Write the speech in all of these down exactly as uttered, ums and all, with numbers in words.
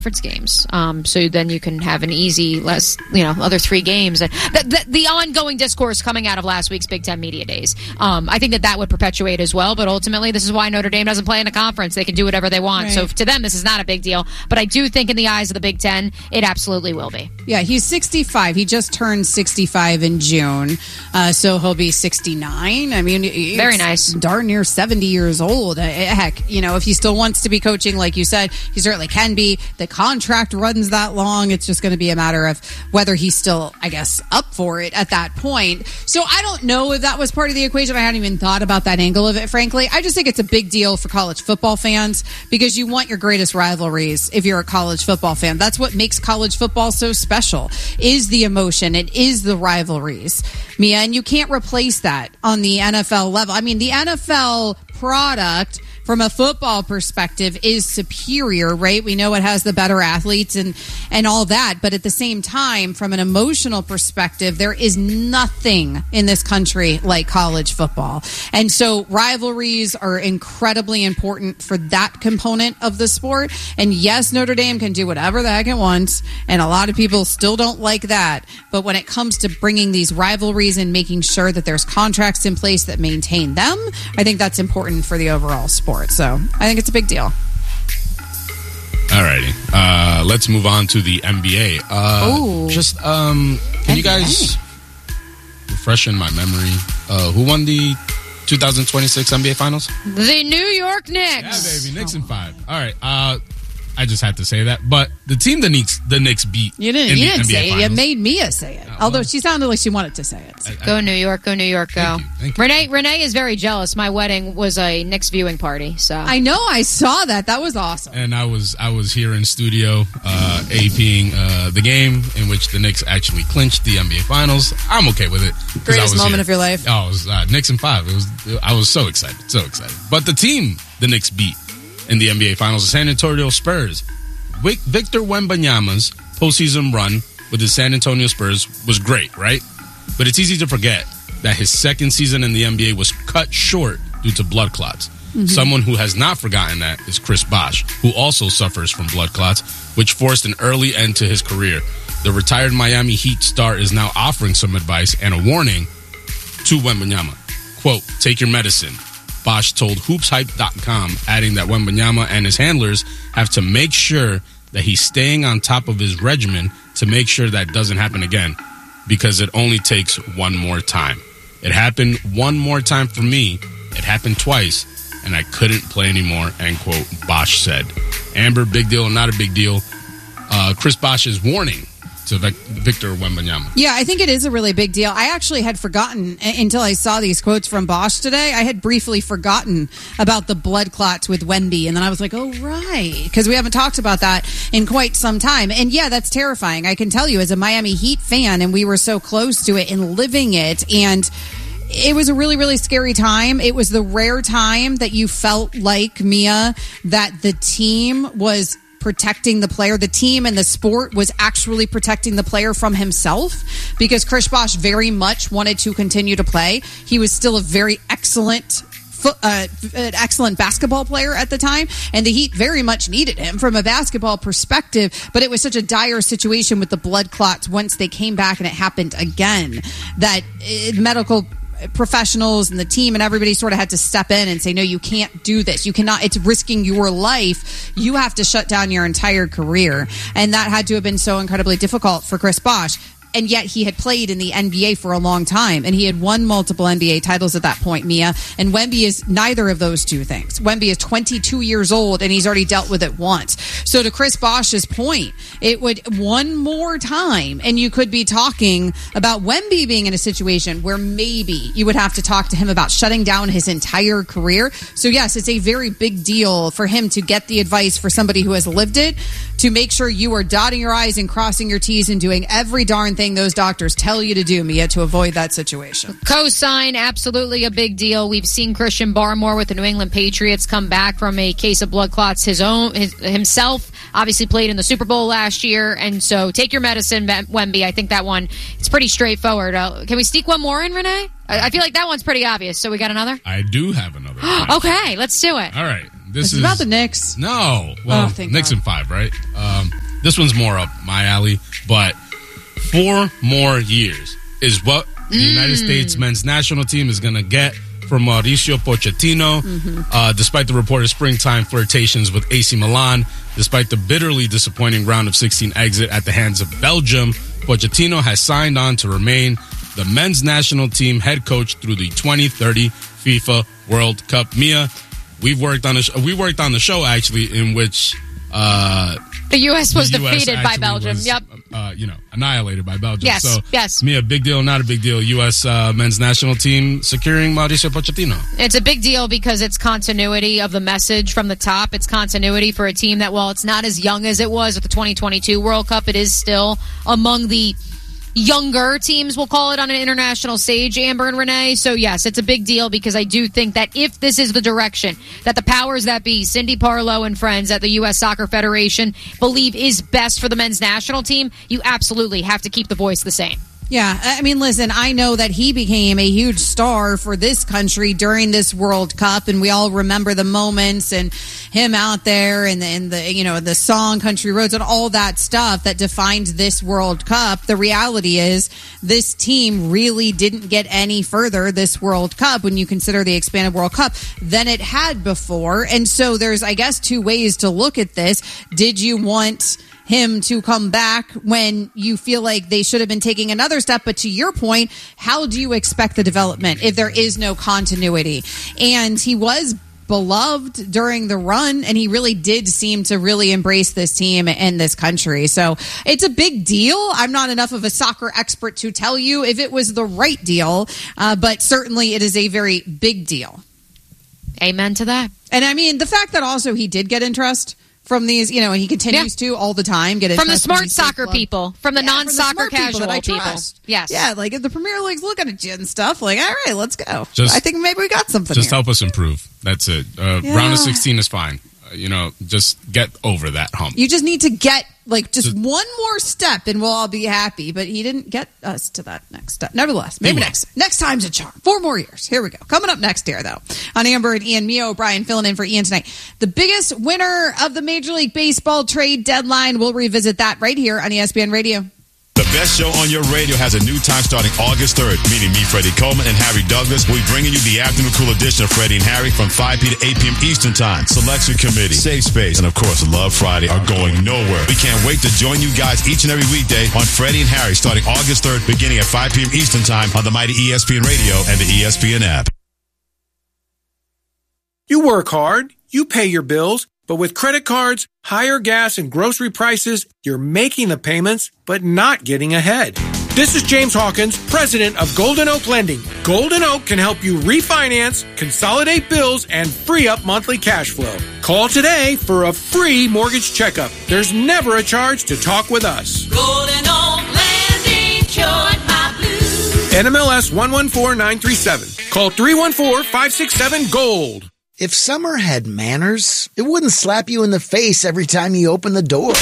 conference games. Um, so then you can have an easy, less, you know, other three games. The, the, the ongoing discourse coming out of last week's Big Ten Media Days. Um, I think that that would perpetuate as well, but ultimately this is why Notre Dame doesn't play in a conference. They can do whatever they want. Right. So to them, this is not a big deal. But I do think in the eyes of the Big Ten, it absolutely will be. Yeah, he's sixty-five. He just turned sixty-five in June. Uh, so he'll be sixty-nine. I mean, very nice. Darn near seventy years old. Uh, heck, you know, if he still wants to be coaching, like you said, he certainly can be. The contract runs that long. It's just going to be a matter of whether he's still, I guess, up for it at that point. So I don't know if that was part of the equation. I hadn't even thought about that angle of it, frankly. I just think it's a big deal for college football fans because you want your greatest rivalries if you're a college football fan. That's what makes college football so special, is the emotion. It is the rivalries, Mia, and you can't replace that on the N F L level. I mean, the N F L product from a football perspective is superior, right? We know it has the better athletes and, and all that. But at the same time, from an emotional perspective, there is nothing in this country like college football. And so rivalries are incredibly important for that component of the sport. And yes, Notre Dame can do whatever the heck it wants. And a lot of people still don't like that. But when it comes to bringing these rivalries and making sure that there's contracts in place that maintain them, I think that's important for the overall sport. So I think it's a big deal. All righty. Uh, let's move on to the N B A. Uh, Ooh. Just, um, can you guys refresh in my memory? Uh, who won the two thousand twenty-six N B A Finals? The New York Knicks. Yeah, baby. Knicks in five. All right. Uh, I just had to say that. But the team the Knicks, the Knicks beat. You didn't, in you the didn't N B A say it. Finals. You made Mia say it. Uh, Although well, she sounded like she wanted to say it. I, I, Go New York, go New York, go. Thank you, thank you. Renee Renee is very jealous. My wedding was a Knicks viewing party. So I know, I saw that. That was awesome. And I was I was here in studio uh, APing uh, the game in which the Knicks actually clinched the N B A Finals. I'm okay with it. 'cause I Greatest was moment here. of your life. Oh, it was uh, Knicks in five. It was I was so excited, so excited. But the team the Knicks beat in the N B A Finals, the San Antonio Spurs. Vic- Victor Wembanyama's postseason run with the San Antonio Spurs was great, right? But it's easy to forget that his second season in the N B A was cut short due to blood clots. Mm-hmm. Someone who has not forgotten that is Chris Bosh, who also suffers from blood clots, which forced an early end to his career. The retired Miami Heat star is now offering some advice and a warning to Wembanyama. Quote, take your medicine. Bosh told hoops hype dot com, adding that Wembanyama and his handlers have to make sure that he's staying on top of his regimen to make sure that doesn't happen again, because it only takes one more time. It happened one more time for me. It happened twice, and I couldn't play anymore, end quote, Bosh said. Amber, big deal or not a big deal? Uh, Chris Bosh's warning to Vic- Victor Wembanyama. Yeah, I think it is a really big deal. I actually had forgotten until I saw these quotes from Bosh today. I had briefly forgotten about the blood clots with Wemby, and then I was like, oh, right, because we haven't talked about that in quite some time. And yeah, that's terrifying. I can tell you as a Miami Heat fan, and we were so close to it and living it, and it was a really, really scary time. It was the rare time that you felt like, Mia, that the team was protecting the player. The team and the sport was actually protecting the player from himself, because Chris Bosh very much wanted to continue to play. He was still a very excellent Uh, an excellent basketball player at the time, and the Heat very much needed him from a basketball perspective, but it was such a dire situation with the blood clots once they came back and it happened again that uh, medical professionals and the team and everybody sort of had to step in and say, no, you can't do this. You cannot, it's risking your life. You have to shut down your entire career. And that had to have been so incredibly difficult for Chris Bosh. And yet he had played in the N B A for a long time, and he had won multiple N B A titles at that point, Mia. And Wemby is neither of those two things. Wemby is twenty-two years old, and he's already dealt with it once. So to Chris Bosh's point, it would one more time, and you could be talking about Wemby being in a situation where maybe you would have to talk to him about shutting down his entire career. So yes, it's a very big deal for him to get the advice for somebody who has lived it, to make sure you are dotting your I's and crossing your T's and doing every darn thing those doctors tell you to do, Mia, to avoid that situation. Cosign, absolutely a big deal. We've seen Christian Barmore with the New England Patriots come back from a case of blood clots his own his, himself. Obviously played in the Super Bowl last year, and so take your medicine, Wemby. I think that one, it's pretty straightforward. Uh, can we sneak one more in, Renee? I, I feel like that one's pretty obvious. So we got another? I do have another. Okay, let's do it. All right. This it's is about the Knicks. No. Well, oh, thank Knicks God. in five, right? Um, this one's more up my alley, but four more years is what the mm. United States men's national team is going to get from Mauricio Pochettino. Mm-hmm. Uh, despite the reported springtime flirtations with A C Milan, despite the bitterly disappointing round of sixteen exit at the hands of Belgium, Pochettino has signed on to remain the men's national team head coach through the twenty thirty FIFA World Cup. Mia, we've worked on a sh- we worked on the show actually in which uh, the U S was the U S defeated by Belgium. Was, yep. Uh, you know, annihilated by Belgium. Yes. So, yes. Mia, big deal, not a big deal. U S uh, men's national team securing Mauricio Pochettino. It's a big deal because it's continuity of the message from the top. It's continuity for a team that, while it's not as young as it was at the twenty twenty-two World Cup, it is still among the younger teams, we'll call it, on an international stage, Amber and Renee. So, yes, it's a big deal because I do think that if this is the direction that the powers that be, Cindy Parlow and friends at the U S Soccer Federation, believe is best for the men's national team, you absolutely have to keep the voice the same. Yeah, I mean, listen, I know that he became a huge star for this country during this World Cup, and we all remember the moments and him out there and the, and the you know, the song Country Roads and all that stuff that defined this World Cup. The reality is this team really didn't get any further this World Cup when you consider the expanded World Cup than it had before. And so there's, I guess, two ways to look at this. Did you want him to come back when you feel like they should have been taking another step? But to your point, how do you expect the development if there is no continuity? And he was beloved during the run, and he really did seem to really embrace this team and this country. So it's a big deal. I'm not enough of a soccer expert to tell you if it was the right deal, uh, but certainly it is a very big deal. Amen to that. And I mean, the fact that also he did get interest from these, you know, and he continues yeah. to all the time get from the smart soccer people, from the yeah, non-soccer from the casual people, people. Yes, yeah, like if the Premier League's looking at you and stuff, like, all right, let's go. Just, I think maybe we got something. Just here. help us improve. That's it. Uh, yeah. Round of sixteen is fine. Uh, you know, just get over that hump. You just need to get like just, just one more step, and we'll all be happy. But he didn't get us to that next step. Nevertheless, maybe next next time's a charm. Four more years. Here we go. Coming up next here, though, on Amber and Ian, Mia O'Brien filling in for Ian tonight. The biggest winner of the Major League Baseball trade deadline. We'll revisit that right here on E S P N Radio. The best show on your radio has a new time starting August third, meaning me, Freddie Coleman, and Harry Douglas will be bringing you the afternoon cool edition of Freddie and Harry from five p.m. to eight p.m. Eastern Time. Selection Committee, Safe Space, and of course, Love Friday are going nowhere. We can't wait to join you guys each and every weekday on Freddie and Harry starting August third, beginning at five p.m. Eastern Time on the mighty E S P N Radio and the E S P N app. You work hard, you pay your bills, but with credit cards, higher gas, and grocery prices, you're making the payments, but not getting ahead. This is James Hawkins, president of Golden Oak Lending. Golden Oak can help you refinance, consolidate bills, and free up monthly cash flow. Call today for a free mortgage checkup. There's never a charge to talk with us. Golden Oak Lending, cured my blues. N M L S one one four nine three seven. Call three one four, five six seven, GOLD. If summer had manners, it wouldn't slap you in the face every time you open the door.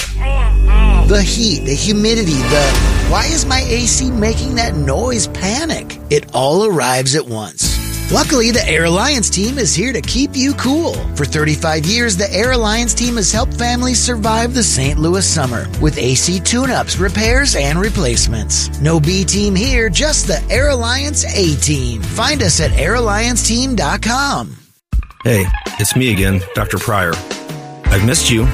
The heat, the humidity, the why is my A C making that noise panic? It all arrives at once. Luckily, the Air Alliance team is here to keep you cool. For thirty-five years, the Air Alliance team has helped families survive the Saint Louis summer with A C tune-ups, repairs, and replacements. No B team here, just the Air Alliance A team. Find us at air alliance team dot com. Hey, it's me again, Doctor Pryor. I've missed you,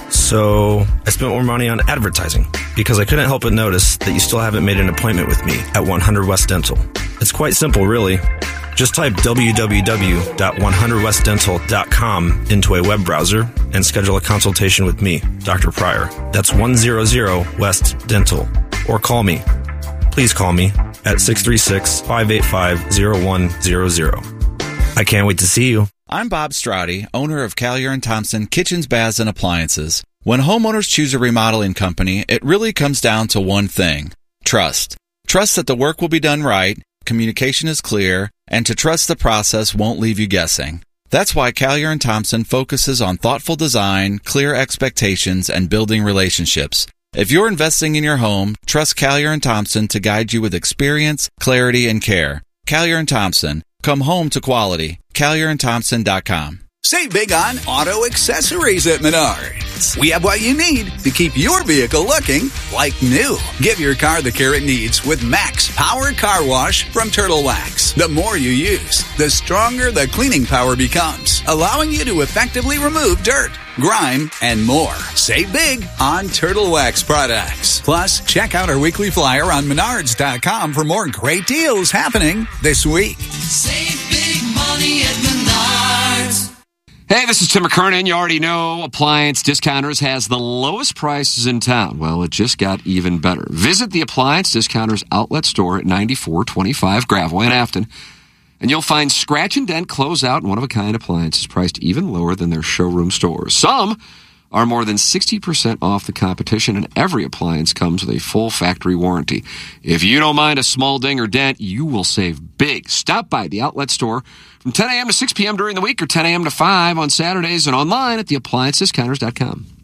so I spent more money on advertising because I couldn't help but notice that you still haven't made an appointment with me at one hundred West Dental. It's quite simple, really. Just type w w w dot one hundred west dental dot com into a web browser and schedule a consultation with me, Doctor Pryor. That's one hundred West Dental. Or call me. Please call me at six three six, five eight five, zero one zero zero. I can't wait to see you. I'm Bob Strati, owner of Callier and Thompson Kitchens, Baths, and Appliances. When homeowners choose a remodeling company, it really comes down to one thing: trust. Trust that the work will be done right, communication is clear, and to trust the process won't leave you guessing. That's why Callier and Thompson focuses on thoughtful design, clear expectations, and building relationships. If you're investing in your home, trust Callier and Thompson to guide you with experience, clarity, and care. Callier and Thompson. Come home to quality. Callier and Thompson dot com. Save big on auto accessories at Menards. We have what you need to keep your vehicle looking like new. Give your car the care it needs with Max Power Car Wash from Turtle Wax. The more you use, the stronger the cleaning power becomes, allowing you to effectively remove dirt, grime, and more. Save big on Turtle Wax products. Plus, check out our weekly flyer on menards dot com for more great deals happening this week. Save big money at Menards. Hey, this is Tim McKernan. You already know Appliance Discounters has the lowest prices in town. Well, it just got even better. Visit the Appliance Discounters outlet store at ninety-four twenty-five Graveway in Afton, and you'll find scratch and dent, closeout, and one-of-a-kind appliances priced even lower than their showroom stores. Some are more than sixty percent off the competition, and every appliance comes with a full factory warranty. If you don't mind a small ding or dent, you will save big. Stop by the outlet store from ten a.m. to six p.m. during the week or ten a.m. to five on Saturdays and online at the appliance discounters dot com.